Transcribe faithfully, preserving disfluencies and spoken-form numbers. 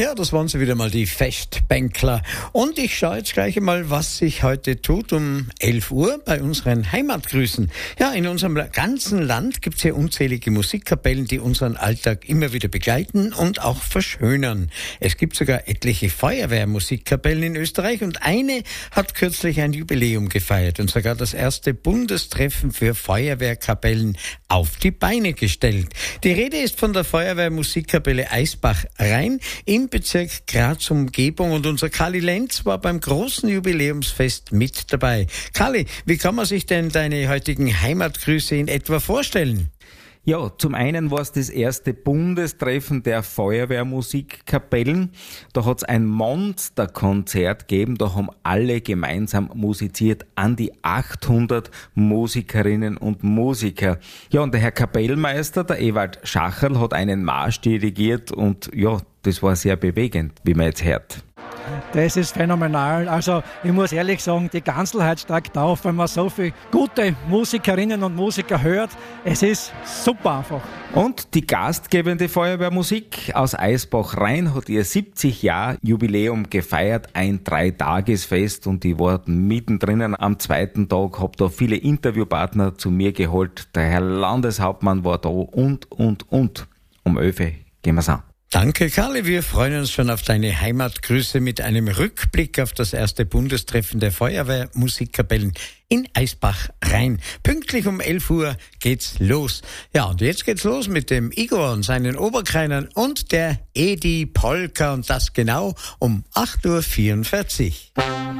Ja, das waren sie wieder mal, die Festbänkler. Und ich schaue jetzt gleich einmal, was sich heute tut um elf Uhr bei unseren Heimatgrüßen. Ja, in unserem ganzen Land gibt es hier unzählige Musikkapellen, die unseren Alltag immer wieder begleiten und auch verschönern. Es gibt sogar etliche Feuerwehrmusikkapellen in Österreich und eine hat kürzlich ein Jubiläum gefeiert und sogar das erste Bundestreffen für Feuerwehrkapellen auf die Beine gestellt. Die Rede ist von der Feuerwehrmusikkapelle Eisbach-Rhein im Bezirk Graz-Umgebung und unser Kali Lenz war beim großen Jubiläumsfest mit dabei. Kali, wie kann man sich denn deine heutigen Heimatgrüße in etwa vorstellen? Ja, zum einen war es das erste Bundestreffen der Feuerwehrmusikkapellen. Da hat es ein Monsterkonzert gegeben, da haben alle gemeinsam musiziert, an die achthundert Musikerinnen und Musiker. Ja, und der Herr Kapellmeister, der Ewald Schacherl, hat einen Marsch dirigiert und ja, das war sehr bewegend, wie man jetzt hört. Das ist phänomenal. Also ich muss ehrlich sagen, die Ganzelheit steigt auf, wenn man so viele gute Musikerinnen und Musiker hört. Es ist super einfach. Und die gastgebende Feuerwehrmusik aus Eisbach-Rhein hat ihr siebzig Jahre Jubiläum gefeiert, ein Dreitagesfest, und ich war mittendrin am zweiten Tag, habe da viele Interviewpartner zu mir geholt. Der Herr Landeshauptmann war da und, und, und. Um elf Uhr gehen wir's an. Danke, Karli. Wir freuen uns schon auf deine Heimatgrüße mit einem Rückblick auf das erste Bundestreffen der Feuerwehrmusikkapellen in Eisbach-Rhein. Pünktlich um elf Uhr geht's los. Ja, und jetzt geht's los mit dem Igor und seinen Oberkreinern und der Edi Polka, und das genau um acht Uhr vierundvierzig.